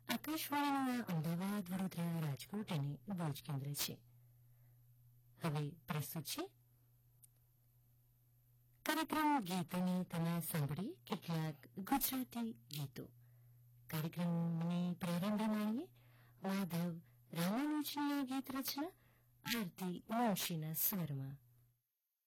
આકાશવાણીનું અમદાવાદ, વડોદરા, રાજકોટ અને ભુજ કેન્દ્ર છે. હવે પ્રસ્તુત છે કાર્યક્રમ ગીત અને તેમાં સાંભળીએ કેટલાક ગુજરાતી ગીતો. કાર્યક્રમની પ્રારંભ માણીએ માધવ રામાનુજની ગીત રચના આરતી મુનશીના સ્વરમાં.